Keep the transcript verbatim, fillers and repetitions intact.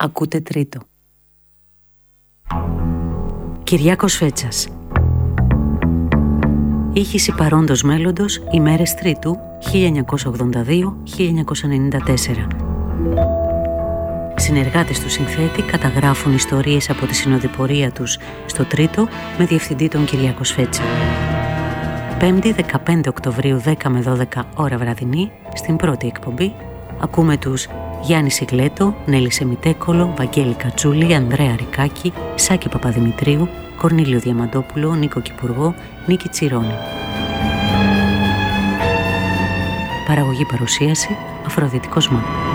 Ακούτε τρίτο. Κυριάκος Φέτσας. Ήχηση παρόντος μέλλοντος, ημέρες Τρίτου, χίλια εννιακόσια ογδόντα δύο με χίλια εννιακόσια ενενήντα τέσσερα. Συνεργάτες του συνθέτη καταγράφουν ιστορίες από τη συνοδοιπορία τους στο Τρίτο με διευθυντή τον Κυριάκο Σφέτσα. Πέμπτη δεκαπέντε Οκτωβρίου δέκα με δώδεκα ώρα βραδινή, στην πρώτη εκπομπή, ακούμε τους Γιάννη Σιγλέτο, Νέλη Σεμιτέκολο, Βαγγέλη Κατσούλη, Ανδρέα Ρικάκη, Σάκη Παπαδημητρίου, Κορνήλιο Διαμαντόπουλο, Νίκο Κυπουργό, Νίκη Τσιρόνη. Παραγωγή παρουσίαση, Αφροδίτη Κοσμά.